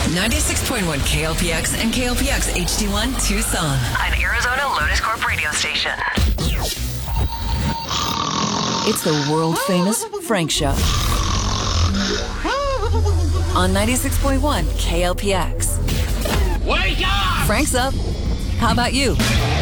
96.1 KLPX and KLPX HD1 Tucson. An Arizona Lotus Corp radio station. It's the world-famous Frank Show. On 96.1 KLPX. Wake up! Frank's up. How about you?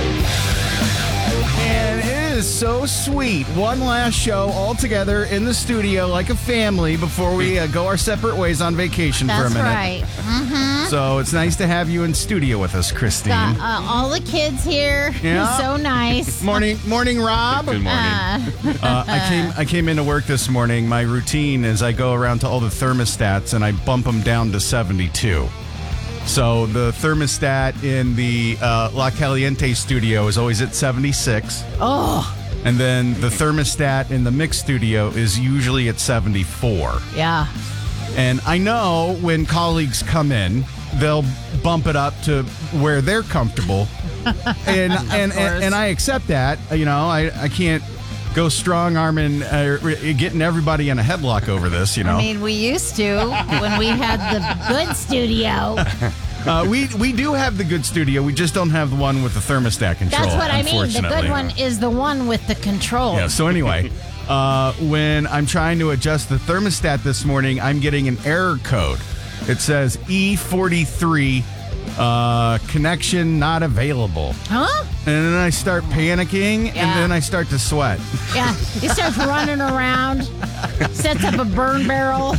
And it is so sweet. One last show all together in the studio like a family before we go our separate ways on vacation for a That's minute. right. Mm-hmm. So it's nice to have you in studio with us, Christine. Got all the kids here. Yeah. So nice. Morning, Rob. Good morning. I came into work this morning. My routine is I go around to all the thermostats and I bump them down to 72. So the thermostat in the La Caliente studio is always at 76. Oh, And then the thermostat in the mix studio is usually at 74. yeah. And I know when colleagues come in, they'll bump it up to where they're comfortable. and I accept that. You know, I can't go strong arming, getting everybody in a headlock over this, you know. I mean, we used to when we had the good studio. We do have the good studio. We just don't have the one with the thermostat control. That's what I mean. The unfortunately. good one is the one with the control. Yeah, so anyway, when I'm trying to adjust the thermostat this morning, I'm getting an error code. It says E43, connection not available. Huh? And then I start panicking, Yeah. and then I start to sweat. Yeah. He starts running around, sets up a burn barrel.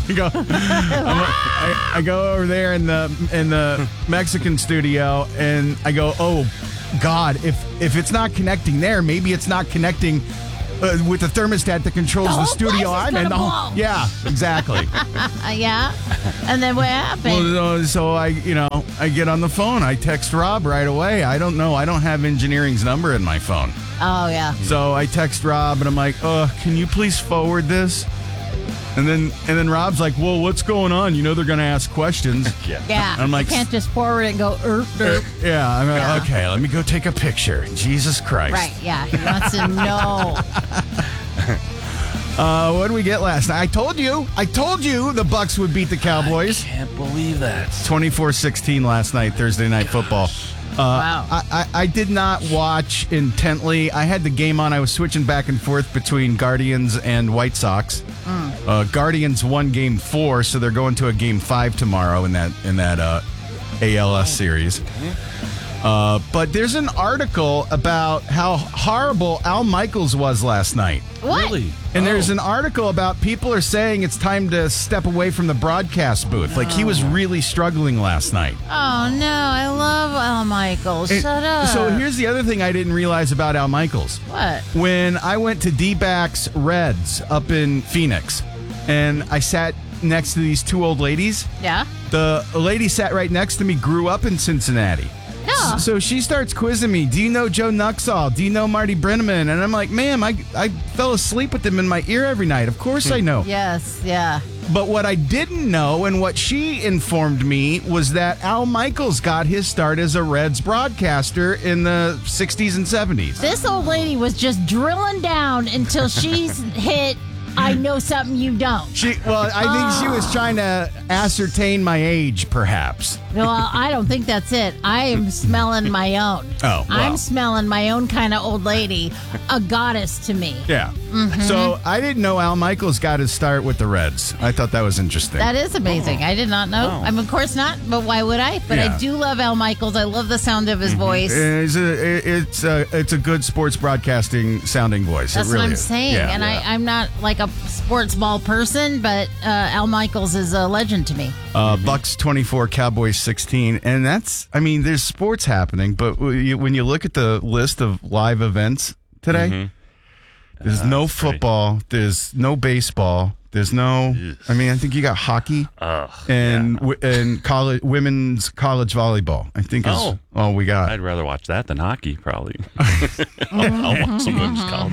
I go over there in the Mexican studio, and I go, oh, God, if it's not connecting there, maybe it's not connecting with the thermostat that controls The the whole studio place is I'm in. gonna blow. Yeah, exactly. Yeah. And then what happened? Well, so I get on the phone. I text Rob right away. I don't know. I don't have engineering's number in my phone. Oh, yeah. So I text Rob and I'm like, can you please forward this? And then Rob's like, well, what's going on? You know they're going to ask questions. Yeah. I'm like, you can't just forward it and go, derp. yeah. I'm like, okay, let me go take a picture. Jesus Christ. Right, yeah. He wants to know. What did we get last night? I told you the Bucks would beat the Cowboys. Can't believe that. 24-16 last night, Thursday Night Football. Wow. I did not watch intently. I had the game on. I was switching back and forth between Guardians and White Sox. Guardians won Game 4, so they're going to a Game 5 tomorrow in that ALS series. But there's an article about how horrible Al Michaels was last night. What? Really? And there's an article about people are saying it's time to step away from the broadcast booth. Like he was really struggling last night. Oh, no. I love Al Michaels. Shut up. So here's the other thing I didn't realize about Al Michaels. What? When I went to D-backs Reds up in Phoenix, and I sat next to these two old ladies, Yeah? the lady sat right next to me grew up in Cincinnati. No. So she starts quizzing me, do you know Joe Nuxall? Do you know Marty Brenneman? And I'm like, ma'am, I fell asleep with them in my ear every night. Of course I know. Yes, yeah. But what I didn't know and what she informed me was that Al Michaels got his start as a Reds broadcaster in the 60s and 70s. This old lady was just drilling down until she's hit, I know something you don't. I think she was trying to ascertain my age, perhaps. Well, I don't think that's it. I am smelling my own. Oh, wow. I'm smelling my own kind of old lady, a goddess to me. Yeah. So I didn't know Al Michaels got his start with the Reds. I thought that was interesting. That is amazing. I did not know. I mean, of course not, but why would I? But Yeah. I do love Al Michaels. I love the sound of his voice. It's a good sports broadcasting sounding voice. That's it really what I'm is. saying. Yeah. And I'm not like a sports ball person, but Al Michaels is a legend to me. Bucks 24, Cowboys 16. And there's sports happening, but when you look at the list of live events today, there's no football, there's no baseball, there's no, I think you got hockey and college, women's college volleyball, I think is all we got. I'd rather watch that than hockey, probably. I'll watch some women's college.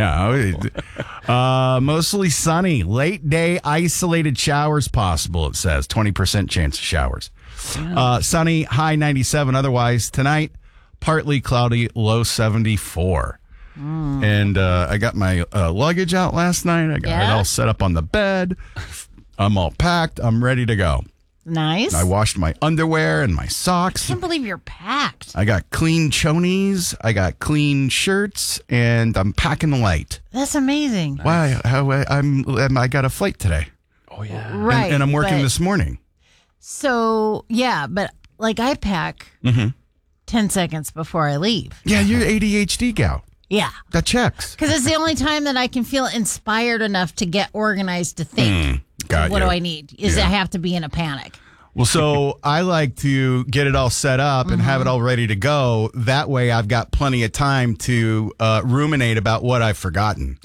Yeah. Mostly sunny. Late day isolated showers possible, it says. 20% chance of showers. Sunny, high 97. Otherwise, tonight, partly cloudy, low 74. And I got my luggage out last night. I got it all set up on the bed. I'm all packed. I'm ready to go. Nice. I washed my underwear and my socks. I can't believe you're packed. I got clean chonies. I got clean shirts, and I'm packing light. That's amazing. Why? I got a flight today. Oh, yeah. Right. And I'm working but- this morning. So, yeah, but like I pack 10 seconds before I leave. Yeah, you're ADHD gal. Yeah. That checks. Because it's the only time that I can feel inspired enough to get organized to think. Got What you. do I need? I have to be in a panic. Well, so I like to get it all set up and have it all ready to go. That way I've got plenty of time to ruminate about what I've forgotten.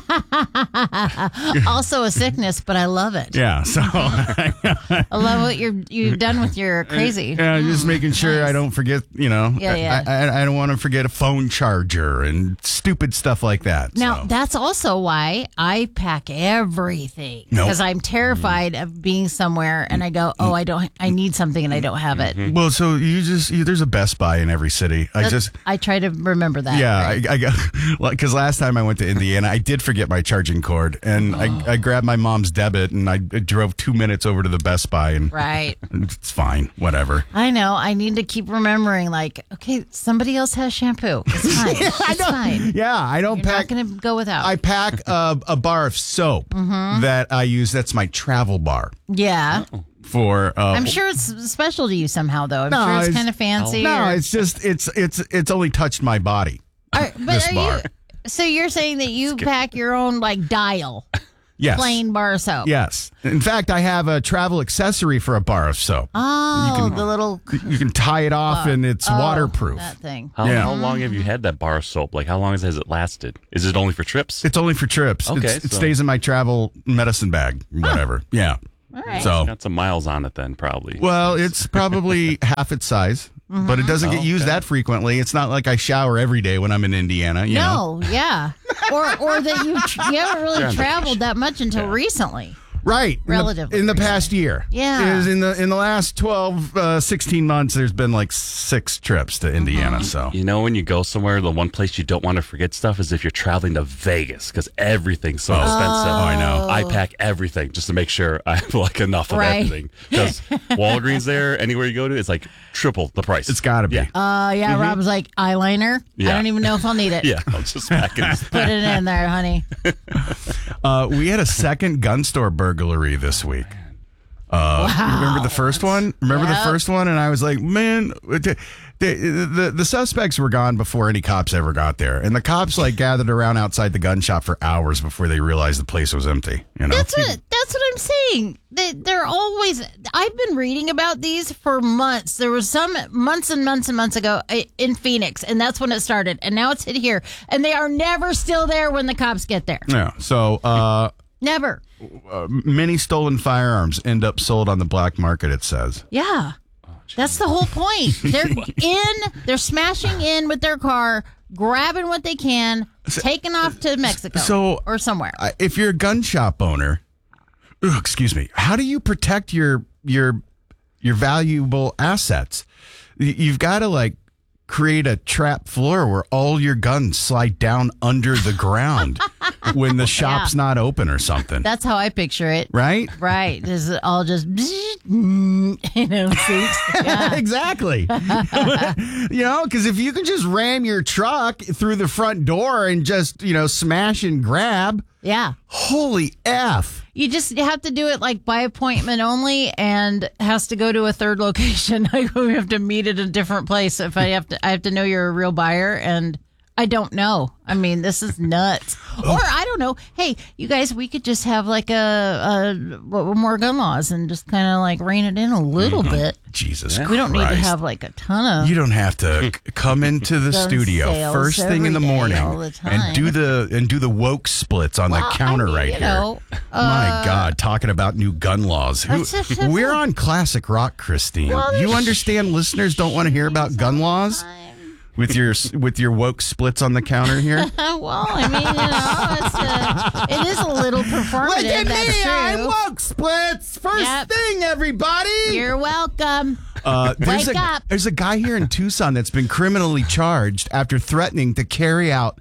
Also a sickness, but I love it. Yeah, so I love what you've done with your crazy. yeah, just making sure I don't forget, Yeah. I don't want to forget a phone charger and stupid stuff like that. Now, so. that's also why I pack everything. Nope. Because I'm terrified of being somewhere and I go, I need something and I don't have it. Well, so there's a Best Buy in every city. I try to remember that. Yeah, right? I got because last time I went to Indiana, I did forget my charging cord, and I grabbed my mom's debit, and I drove 2 minutes over to the Best Buy, and Right. it's fine, whatever. I know. I need to keep remembering, like, okay, somebody else has shampoo. It's fine. It's fine. Yeah, I don't You're pack. not going to go without. I pack a bar of soap that I use. That's my travel bar yeah. for. I'm sure it's special to you somehow, though. I'm sure it's kind of fancy. No, or- it's just it's only touched my body. This bar. So you're saying that you pack your own, like, dial, Yes. plain bar of soap? Yes. In fact, I have a travel accessory for a bar of soap. Oh, the little You can tie it off, and it's waterproof. that thing. How long have you had that bar of soap? Like, how long has it lasted? Is it only for trips? It's only for trips. Okay, It so- stays in my travel medicine bag, whatever. Yeah. All right. So, Got some miles on it then, probably. well, it's probably half its size, but it doesn't get used that frequently. It's not like I shower every day when I'm in Indiana. You know? No, yeah. Or that you haven't really on traveled that much until recently. Right. Relatively In the recent. past year. Yeah. Is in the last 12, 16 months, there's been like 6 trips to Indiana. So. You know, when you go somewhere, the one place you don't want to forget stuff is if you're traveling to Vegas because everything's so expensive. Oh, I know. I pack everything just to make sure I have like enough of Right. everything. Because Walgreens there, anywhere you go to, it's like triple the price. It's got to be. Yeah. Yeah, Rob's like, eyeliner? I Yeah. don't even know if I'll need it. Yeah, I'll just pack it. Put it in there, honey. We had a second gun store burglary this week. Remember the first one? Remember the first one? And I was like, man, the suspects were gone before any cops ever got there. And the cops like gathered around outside the gun shop for hours before they realized the place was empty. You know? That's what I'm saying. They're always. I've been reading about these for months. There was some months and months and months ago in Phoenix, and that's when it started. And now it's hit here, and they are never still there when the cops get there. Yeah. So Never. many stolen firearms end up sold on the black market, it says. Yeah. That's the whole point. They're smashing in with their car, grabbing what they can, taking off to Mexico or somewhere. If you're a gun shop owner, excuse me, how do you protect your valuable assets? You've got to like create a trap floor where all your guns slide down under the ground when the shop's not open or something. That's how I picture it. Right? Right. This is all just, suits. Yeah. Exactly. Because if you can just ram your truck through the front door and just, smash and grab, Yeah. holy F. You just have to do it like by appointment only and has to go to a third location. We have to meet at a different place if I have to know you're a real buyer, and I don't know. I mean, this is nuts. Or I don't know. Hey, you guys, we could just have like more gun laws and just kind of like rein it in a little bit. Jesus Christ. We don't need to have like a ton of. You don't have to come into the Gun studio sales first thing in the every day, morning all the time. and do the woke splits on the counter right you here. know, My God, talking about new gun laws. We're on classic rock, Christine. Well, You there's- understand listeners don't want to hear about gun laws with your woke splits on the counter here? Well, I mean, it is a little performative. That's true. woke splits. First Yep. thing, everybody. You're welcome. There's Wake up. There's a guy here in Tucson that's been criminally charged after threatening to carry out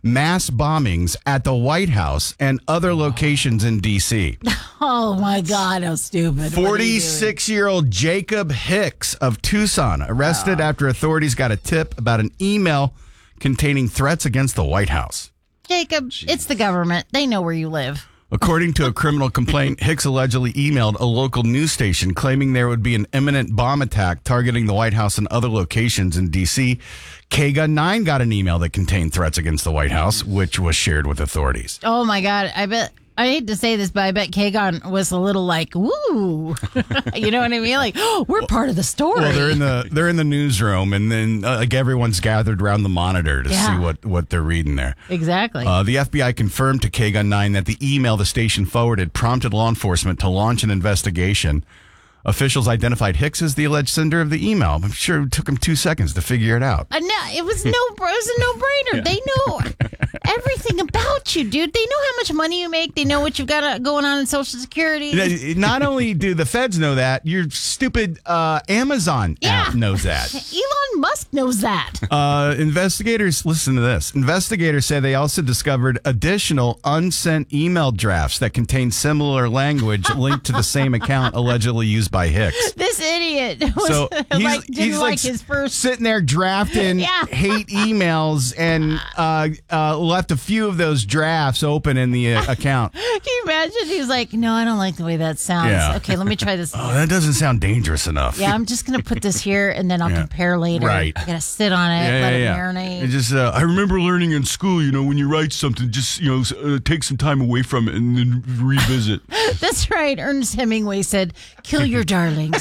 mass bombings at the White House and other locations in D.C. Oh, my God, how stupid. What are you doing? 46-year-old Jacob Hicks of Tucson arrested after authorities got a tip about an email containing threats against the White House. Jacob, it's the government. They know where you live. According to a criminal complaint, Hicks allegedly emailed a local news station claiming there would be an imminent bomb attack targeting the White House and other locations in D.C. KGUN 9 got an email that contained threats against the White House, which was shared with authorities. Oh, my God. I hate to say this, but I bet Kagan was a little like, woo. You know what I mean? Like, oh, we're part of the story. Well, they're in the newsroom, and then like everyone's gathered around the monitor to see what they're reading there. Exactly. The FBI confirmed to KGUN 9 that the email the station forwarded prompted law enforcement to launch an investigation. Officials identified Hicks as the alleged sender of the email. I'm sure it took them 2 seconds to figure it out. No, it was a no-brainer. They know everything about you, dude. They know how much money you make. They know what you've got going on in Social Security. Not only do the feds know that, your stupid Amazon app knows that. Elon Musk knows that. Investigators, listen to this. Investigators say they also discovered additional unsent email drafts that contain similar language linked to the same account allegedly used by Hicks. This idiot was didn't like his first sitting there drafting hate emails and left a few of those drafts open in the account. Can you imagine? He's like, no, I don't like the way that sounds. Yeah. Okay, let me try this. Oh, that doesn't sound dangerous enough. Yeah, I'm just going to put this here and then I'll compare later. Right. I got to sit on it, let it marinate. It just, I remember learning in school, when you write something, just, take some time away from it and then revisit. That's right. Ernest Hemingway said, kill your darlings.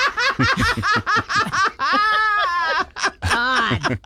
God.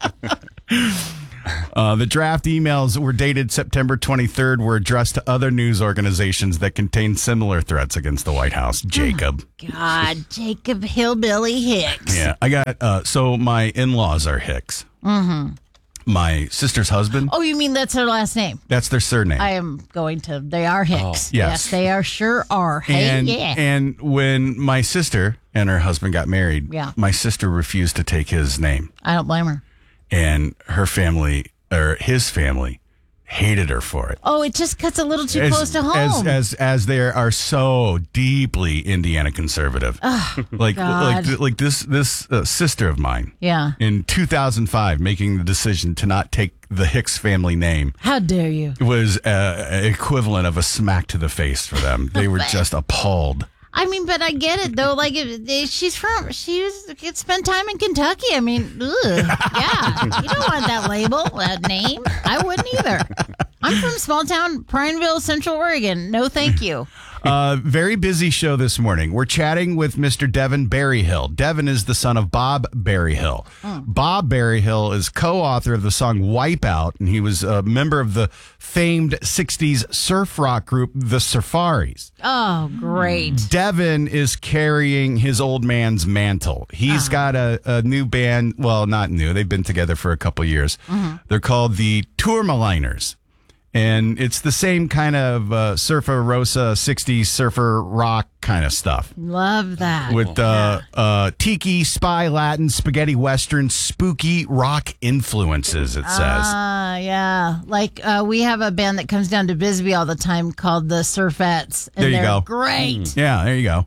The draft emails were dated September 23rd, were addressed to other news organizations that contained similar threats against the White House. Jacob. God, Jacob Hillbilly Hicks. Yeah, I got, so my in-laws are Hicks. Mm-hmm. My sister's husband. Oh, you mean that's their last name? That's their surname. I am going to, they are Hicks. Oh, yes. They are, sure are. Hey, And when my sister and her husband got married, my sister refused to take his name. I don't blame her. And her family, or his family, hated her for it. Oh, it just cuts a little too close to home. As they are so deeply Indiana conservative. like this sister of mine. Yeah. In 2005, making the decision to not take the Hicks family name. How dare you? Was equivalent of a smack to the face for them. They were just appalled. I mean, but I get it though. Like, she spent time in Kentucky. I mean, yeah, you don't want that label, that name. I wouldn't either. I'm from small town Prineville, Central Oregon. No, thank you. Very busy show this morning. We're chatting with Mr. Devin Berryhill. Devin is the son of Bob Berryhill. Bob Berryhill is co-author of the song Wipeout, and he was a member of the famed 60s surf rock group, the Surfaris. Oh, great. Devin is carrying his old man's mantle. He's got a new band. Well, not new. They've been together for a couple years. They're called the Tourmaliners. And it's the same kind of Surfer Rosa 60s surfer rock kind of stuff. Love that. With tiki, spy, Latin, spaghetti western, spooky rock influences, it says. Yeah. Like we have a band that comes down to Bisbee all the time called the Surfettes. And there you go. Great. Yeah, there you go.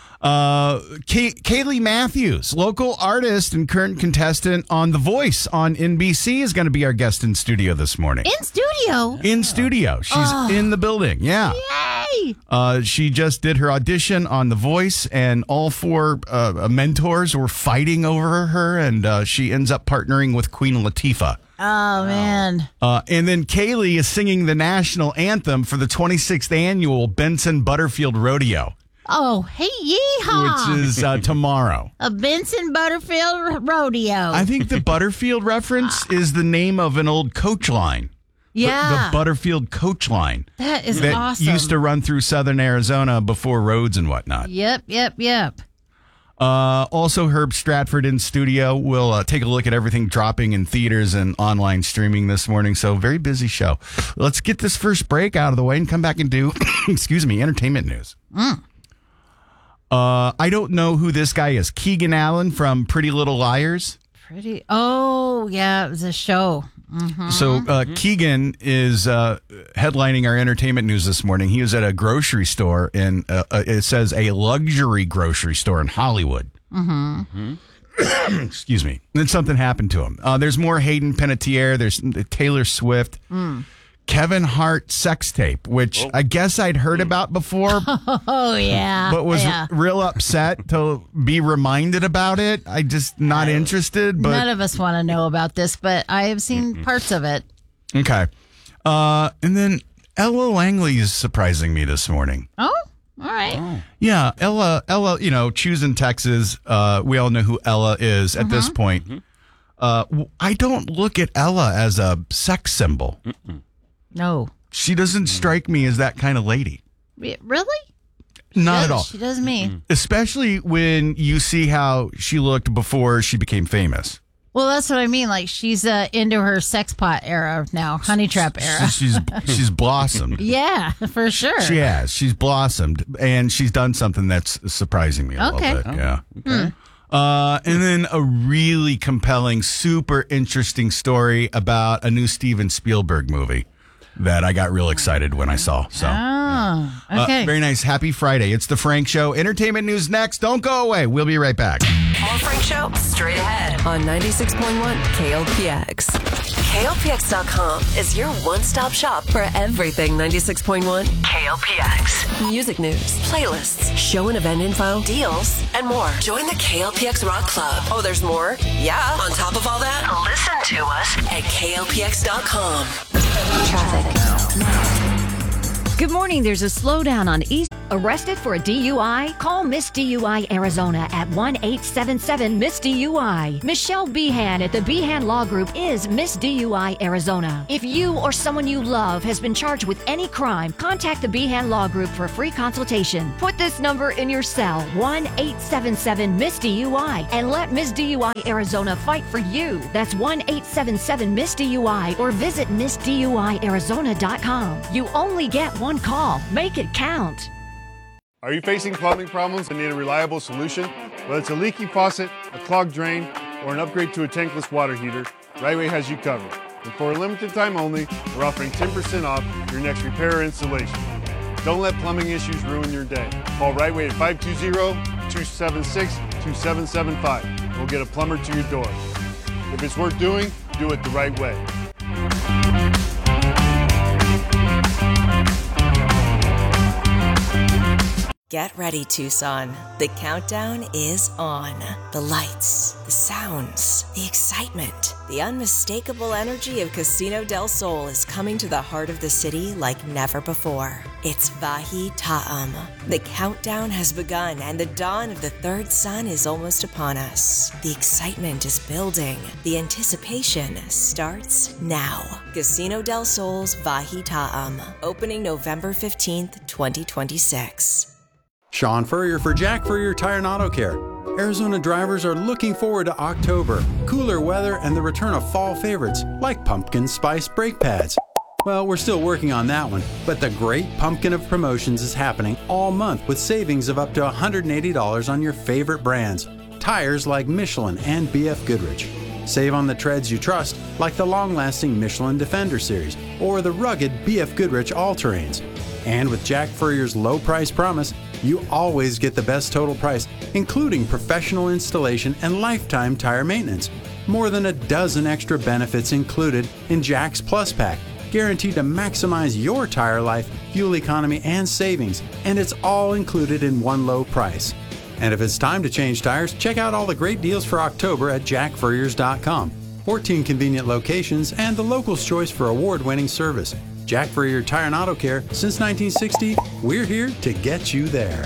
Kaylee Matthews, local artist and current contestant on The Voice on NBC, is going to be our guest in studio this morning. In studio? In studio. She's in the building. Yeah. Yay! She just did her audition on The Voice, and all four mentors were fighting over her, and she ends up partnering with Queen Latifah. Oh, man. And then Kaylee is singing the national anthem for the 26th annual Benson Butterfield Rodeo. Oh, hey, yeehaw! Which is tomorrow. A Benson Butterfield Rodeo. I think the Butterfield reference is the name of an old coach line. Yeah. The Butterfield coach line. That is that awesome. Used to run through southern Arizona before roads and whatnot. Yep. Also, Herb Stratford in studio. We'll take a look at everything dropping in theaters and online streaming this morning. So, very busy show. Let's get this first break out of the way and come back and do, entertainment news. I don't know who this guy is. Keegan Allen from Pretty Little Liars. Oh, yeah, it was a show. So Keegan is headlining our entertainment news this morning. He was at a grocery store in, it says a luxury grocery store in Hollywood. Excuse me. Then something happened to him. There's more Hayden Panettiere. There's Taylor Swift. Kevin Hart sex tape, which I guess I'd heard about before. Oh, yeah. But was real upset to be reminded about it. I just not interested. But none of us want to know about this, but I have seen parts of it. Okay. And then Ella Langley is surprising me this morning. Oh, all right. Yeah, Ella, choosing Texas. We all know who Ella is at this point. I don't look at Ella as a sex symbol. No. She doesn't strike me as that kind of lady. Really? Not at all. She does me. Especially when you see how she looked before she became famous. Well, that's what I mean. Like, she's into her sex pot era now, honey trap era. She's blossomed. Yeah, for sure. She has. She's blossomed, and she's done something that's surprising me a little bit. Yeah. Okay. And then a really compelling, super interesting story about a new Steven Spielberg movie that I got real excited when I saw. So, okay. Very nice. Happy Friday. It's the Frank Show. Entertainment news next. Don't go away. We'll be right back. More Frank Show straight ahead. On 96.1 KLPX. KLPX.com is your one-stop shop for everything 96.1 KLPX. Music news, playlists, show and event info, deals, and more. Join the KLPX Rock Club. Oh, there's more? Yeah. On top of all that, listen to us at KLPX.com. Traffic. Good morning. There's a slowdown on East. Arrested for a DUI? Call Miss DUI Arizona at 1-877-MISS-DUI. Michelle Behan at the Behan Law Group is Miss DUI Arizona. If you or someone you love has been charged with any crime, contact the Behan Law Group for a free consultation. Put this number in your cell, 1-877-MISS-DUI, and let Miss DUI Arizona fight for you. That's 1-877-MISS-DUI, or visit MissDUIArizona.com. You only get one call. Make it count. Are you facing plumbing problems and need a reliable solution? Whether it's a leaky faucet, a clogged drain, or an upgrade to a tankless water heater, Rightway has you covered. And for a limited time only, we're offering 10% off your next repair or installation. Don't let plumbing issues ruin your day. Call Rightway at 520-276-2775. We'll get a plumber to your door. If it's worth doing, do it the right way. Get ready, Tucson. The countdown is on. The lights, the sounds, the excitement, the unmistakable energy of Casino del Sol is coming to the heart of the city like never before. It's Vahi Ta'am. The countdown has begun and the dawn of the third sun is almost upon us. The excitement is building. The anticipation starts now. Casino del Sol's Vahi Ta'am, opening November 15th, 2026. Sean Furrier for Jack Furrier Tire and Auto Care. Arizona drivers are looking forward to October, cooler weather, and the return of fall favorites like pumpkin spice brake pads. Well, we're still working on that one, but the great pumpkin of promotions is happening all month with savings of up to $180 on your favorite brands. Tires like Michelin and BF Goodrich. Save on the treads you trust, like the long-lasting Michelin Defender Series or the rugged BF Goodrich All-Terrains. And with Jack Furrier's low price promise, you always get the best total price, including professional installation and lifetime tire maintenance. More than a dozen extra benefits included in Jack's Plus Pack, guaranteed to maximize your tire life, fuel economy, and savings, and it's all included in one low price. And if it's time to change tires, check out all the great deals for October at jackfurriers.com. 14 convenient locations and the local's choice for award-winning service. Jack Furrier Tire and Auto Care. Since 1960, we're here to get you there.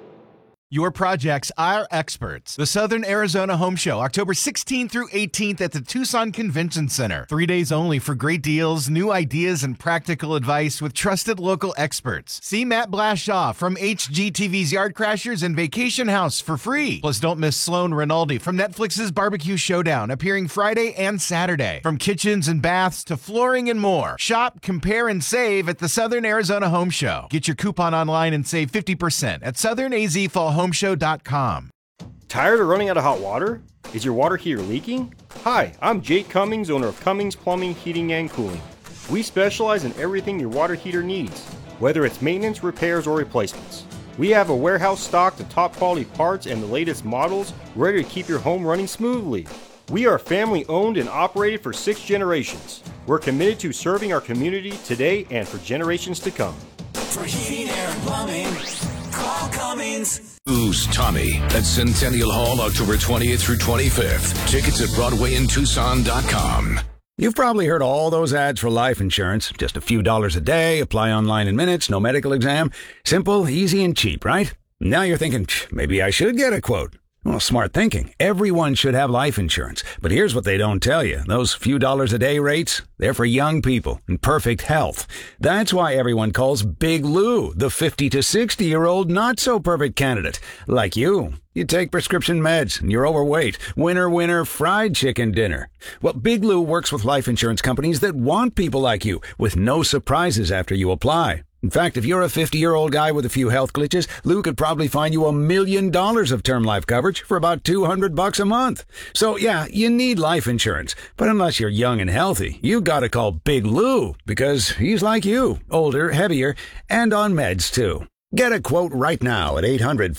Your projects, our experts. The Southern Arizona Home Show, October 16th through 18th at the Tucson Convention Center. 3 days only for great deals, new ideas, and practical advice with trusted local experts. See Matt Blashaw from HGTV's Yard Crashers and Vacation House for free. Plus, don't miss Sloan Rinaldi from Netflix's Barbecue Showdown, appearing Friday and Saturday. From kitchens and baths to flooring and more. Shop, compare, and save at the Southern Arizona Home Show. Get your coupon online and save 50% at southernazfallhomeshow.com. Tired of running out of hot water? Is your water heater leaking? Hi, I'm Jake Cummings, owner of Cummings Plumbing, Heating, and Cooling. We specialize in everything your water heater needs, whether it's maintenance, repairs, or replacements. We have a warehouse stocked of top quality parts and the latest models ready to keep your home running smoothly. We are family owned and operated for 6 generations. We're committed to serving our community today and for generations to come. For heating, air, and plumbing, call Cummings. Who's Tommy at Centennial Hall, October 20th through 25th. Tickets at BroadwayInTucson.com. You've probably heard all those ads for life insurance. Just a few dollars a day, apply online in minutes, no medical exam. Simple, easy, and cheap, right? Now you're thinking, maybe I should get a quote. Well, smart thinking. Everyone should have life insurance. But here's what they don't tell you. Those few dollars a day rates, they're for young people in perfect health. That's why everyone calls Big Lou the 50 to 60-year-old not-so-perfect candidate. Like you. You take prescription meds and you're overweight. Winner, winner, fried chicken dinner. Well, Big Lou works with life insurance companies that want people like you with no surprises after you apply. In fact, if you're a 50-year-old guy with a few health glitches, Lou could probably find you $1 million of term life coverage for about $200 a month. So yeah, you need life insurance. But unless you're young and healthy, you gotta call Big Lou because he's like you, older, heavier, and on meds too. Get a quote right now at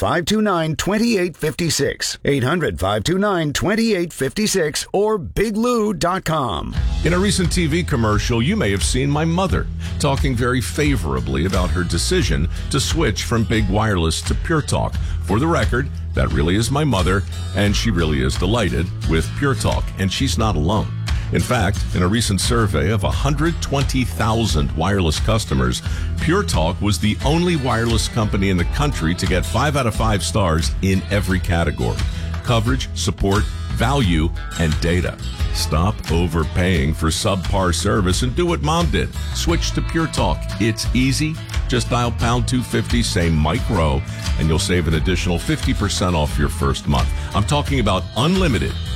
800-529-2856. 800-529-2856 or biglou.com. In a recent TV commercial, you may have seen my mother talking very favorably about her decision to switch from Big Wireless to Pure Talk. For the record, that really is my mother, and she really is delighted with Pure Talk, and she's not alone. In fact, in a recent survey of 120,000 wireless customers, Pure Talk was the only wireless company in the country to get 5 out of 5 stars in every category: coverage, support, value, and data. Stop overpaying for subpar service and do what Mom did. Switch to Pure Talk. It's easy. Just dial pound 250, say Mike Rowe, and you'll save an additional 50% off your first month. I'm talking about unlimited